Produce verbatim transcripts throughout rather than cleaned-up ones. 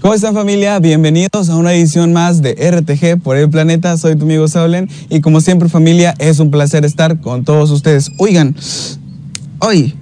¿Cómo están, familia? Bienvenidos a una edición más de R T G por el planeta. Soy tu amigo Saulen y como siempre, familia, es un placer estar con todos ustedes. Oigan, hoy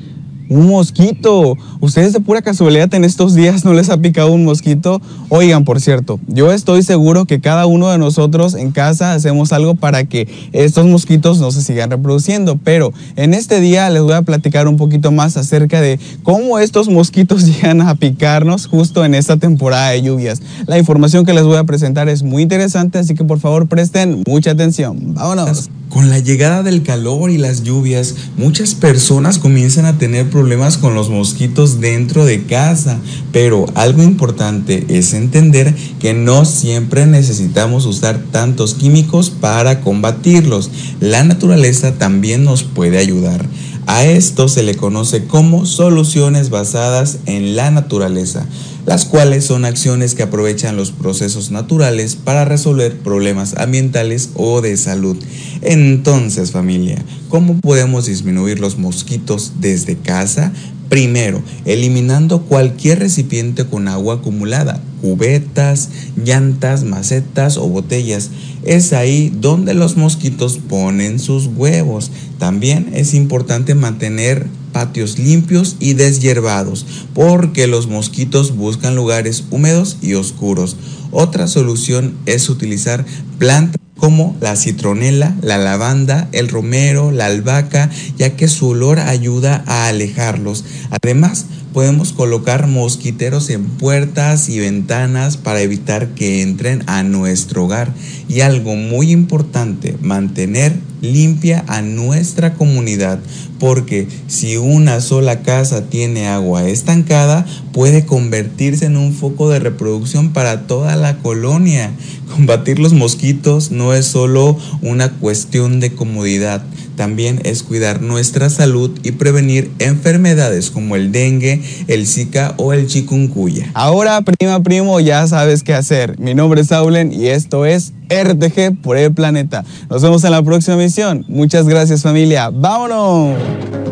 un mosquito. ¿Ustedes de pura casualidad en estos días no les ha picado un mosquito? Oigan, por cierto, yo estoy seguro que cada uno de nosotros en casa hacemos algo para que estos mosquitos no se sigan reproduciendo, pero en este día les voy a platicar un poquito más acerca de cómo estos mosquitos llegan a picarnos justo en esta temporada de lluvias. La información que les voy a presentar es muy interesante, así que por favor presten mucha atención. ¡Vámonos! Con la llegada del calor y las lluvias, muchas personas comienzan a tener problemas con los mosquitos dentro de casa, pero algo importante es entender que no siempre necesitamos usar tantos químicos para combatirlos. La naturaleza también nos puede ayudar. A esto se le conoce como soluciones basadas en la naturaleza, las cuales son acciones que aprovechan los procesos naturales para resolver problemas ambientales o de salud. Entonces, familia, ¿cómo podemos disminuir los mosquitos desde casa? Primero, eliminando cualquier recipiente con agua acumulada, cubetas, llantas, macetas o botellas. Es ahí donde los mosquitos ponen sus huevos. También es importante mantener patios limpios y deshiervados, porque los mosquitos buscan lugares húmedos y oscuros. Otra solución es utilizar plantas como la citronela, la lavanda, el romero, la albahaca, ya que su olor ayuda a alejarlos. Además, podemos colocar mosquiteros en puertas y ventanas para evitar que entren a nuestro hogar. Y algo muy importante, mantener limpia a nuestra comunidad, porque si una sola casa tiene agua estancada, puede convertirse en un foco de reproducción para toda la colonia. Combatir los mosquitos no es solo una cuestión de comodidad, también es cuidar nuestra salud y prevenir enfermedades como el dengue, el zika o el chikungunya. Ahora, prima, primo, ya sabes qué hacer. Mi nombre es Saulen y esto es R T G por el planeta. Nos vemos en la próxima emisión. Muchas gracias, familia. ¡Vámonos!